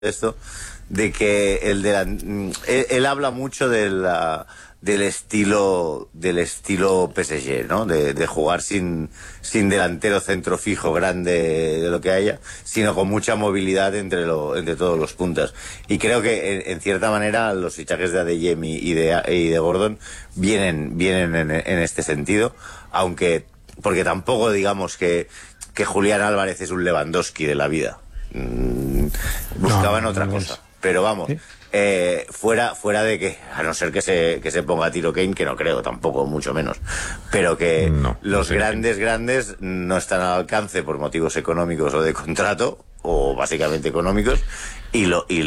esto, de que él habla mucho del estilo PSG, ¿no? De jugar sin delantero centro fijo grande de lo que haya, sino con mucha movilidad entre todos los puntas. Y creo que en cierta manera los fichajes de Adeyemi y de Gordon vienen en este sentido, aunque porque tampoco digamos que Julián Álvarez es un Lewandowski de la vida. Buscaban otra cosa, pero vamos, ¿sí? Fuera de que, a no ser que se ponga a tiro Kane, que no creo tampoco, mucho menos, pero que los grandes no están al alcance por motivos económicos o de contrato, o básicamente económicos, y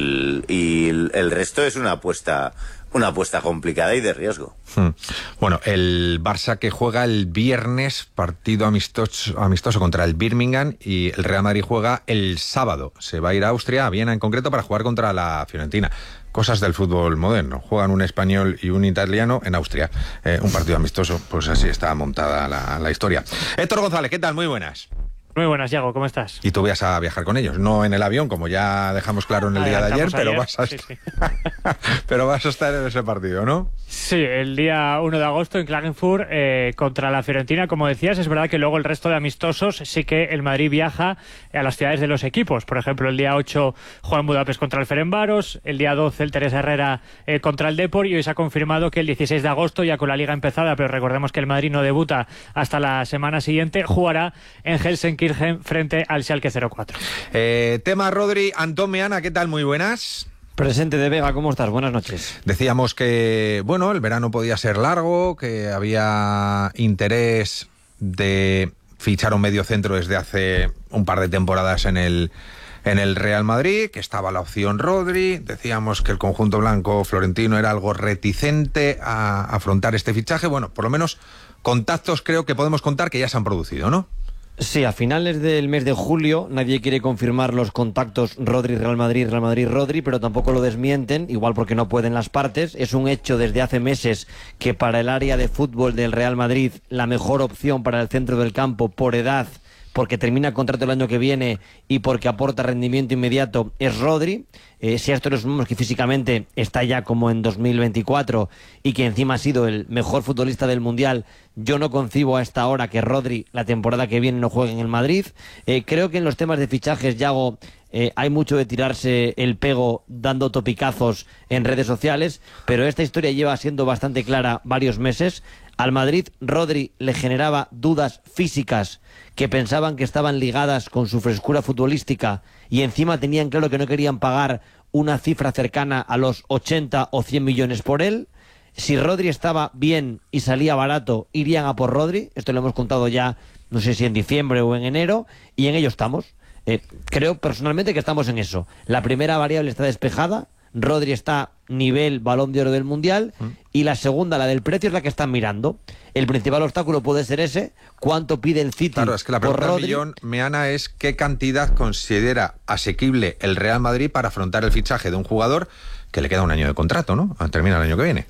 el resto es una apuesta complicada y de riesgo. Bueno, el Barça que juega el viernes, partido amistoso contra el Birmingham, y el Real Madrid juega el sábado. Se va a ir a Austria, a Viena en concreto, para jugar contra la Fiorentina. Cosas del fútbol moderno. Juegan un español y un italiano en Austria. Un partido amistoso, pues así está montada la historia. Héctor González, ¿qué tal? Muy buenas. Muy buenas, Yago, ¿cómo estás? Y tú vas a viajar con ellos, no en el avión, como ya dejamos claro en el día de ayer, pero vas a pero vas a estar en ese partido, ¿no? Sí, el día 1 de agosto en Klagenfurt contra la Fiorentina, como decías. Es verdad que luego el resto de amistosos sí que el Madrid viaja a las ciudades de los equipos. Por ejemplo, el día 8 juega en Budapest contra el Ferencváros, el día 12 el Teresa Herrera contra el Depor, y hoy se ha confirmado que el 16 de agosto, ya con la liga empezada, pero recordemos que el Madrid no debuta hasta la semana siguiente, jugará en Helsinki frente al Schalke 04. Tema Rodri. Antón Meana, ¿qué tal? Muy buenas. Presente de Vega, ¿cómo estás? Buenas noches. Decíamos que, bueno, el verano podía ser largo, que había interés de fichar un mediocentro desde hace un par de temporadas en el Real Madrid, que estaba la opción Rodri. Decíamos que el conjunto blanco florentino era algo reticente a afrontar este fichaje. Bueno, por lo menos contactos creo que podemos contar que ya se han producido, ¿no? Sí, a finales del mes de julio nadie quiere confirmar los contactos Rodri-Real Madrid, Real Madrid-Rodri, pero tampoco lo desmienten, igual porque no pueden las partes. Es un hecho desde hace meses que para el área de fútbol del Real Madrid la mejor opción para el centro del campo por edad, porque termina el contrato el año que viene y porque aporta rendimiento inmediato, es Rodri. Si a esto le sumamos que físicamente está ya como en 2024 y que encima ha sido el mejor futbolista del Mundial, yo no concibo a esta hora que Rodri la temporada que viene no juegue en el Madrid. Creo que en los temas de fichajes, Yago, hay mucho de tirarse el pego dando topicazos en redes sociales, pero esta historia lleva siendo bastante clara varios meses. Al Madrid, Rodri le generaba dudas físicas que pensaban que estaban ligadas con su frescura futbolística, y encima tenían claro que no querían pagar una cifra cercana a los 80 o 100 millones por él. Si Rodri estaba bien y salía barato, irían a por Rodri. Esto lo hemos contado ya, no sé si en diciembre o en enero, y en ello estamos. Creo personalmente que estamos en eso. La primera variable está despejada. Rodri está nivel Balón de Oro del Mundial, y la segunda, la del precio, es la que están mirando. El principal obstáculo puede ser ese: ¿cuánto pide el City? Claro, es que la pregunta del millón, Meana, es ¿qué cantidad considera asequible el Real Madrid para afrontar el fichaje de un jugador que le queda un año de contrato, ¿no? Termina el año que viene.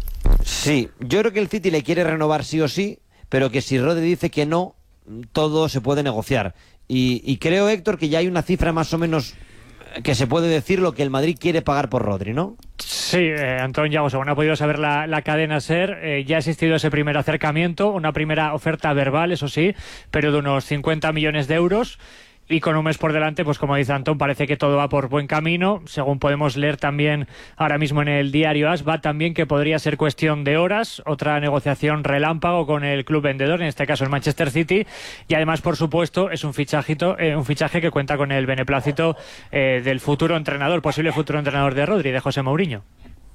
Sí, yo creo que el City le quiere renovar sí o sí, pero que si Rodri dice que no, todo se puede negociar. Y creo, Héctor, que ya hay una cifra más o menos que se puede decir lo que el Madrid quiere pagar por Rodri, ¿no? Sí, Antón, Yago, según ha podido saber la cadena SER, ya ha existido ese primer acercamiento, una primera oferta verbal, eso sí, pero de unos 50 millones de euros. Y con un mes por delante, pues como dice Antón, parece que todo va por buen camino. Según podemos leer también ahora mismo en el diario AS, va también que podría ser cuestión de horas, otra negociación relámpago con el club vendedor, en este caso el Manchester City. Y además, por supuesto, es un fichaje que cuenta con el beneplácito del futuro entrenador, posible futuro entrenador de Rodri, de José Mourinho.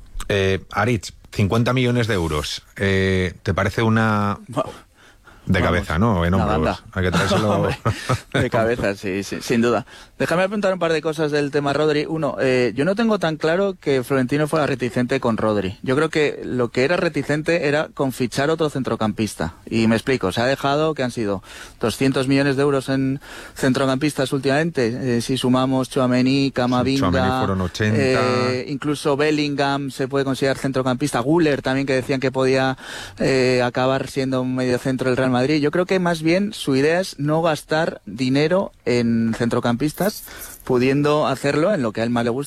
Aritz, 50 millones de euros. ¿Te parece una...? De cabeza, ¿no? En hombros. Hay que traérselo. De cabeza, sí, sin duda. Déjame apuntar un par de cosas del tema Rodri. Uno, yo no tengo tan claro que Florentino fuera reticente con Rodri. Yo creo que lo que era reticente era con fichar otro centrocampista. Y me explico, se ha dejado que han sido 200 millones de euros en centrocampistas últimamente. Si sumamos Tchouaméni, Camavinga, Tchouaméni fueron 80. Incluso Bellingham se puede considerar centrocampista. Güler también, que decían que podía acabar siendo un mediocentro del Real Madrid. Madrid. Yo creo que más bien su idea es no gastar dinero en centrocampistas, pudiendo hacerlo en lo que a él más le gusta.